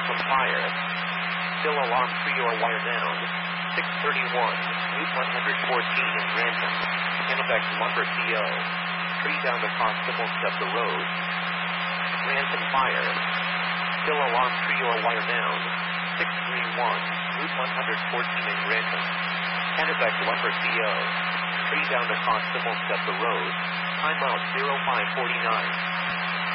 Ransom fire. Still alarm tree or wire down. 631, Route 114 in Ransom. Kennebec Lumber CO. Tree down to Constable Step the road. Ransom fire. Still alarm tree or wire down. 631, Route 114 in Ransom. Kennebec Lumber CO. Tree down to Constable Step the road. Timeout 0549.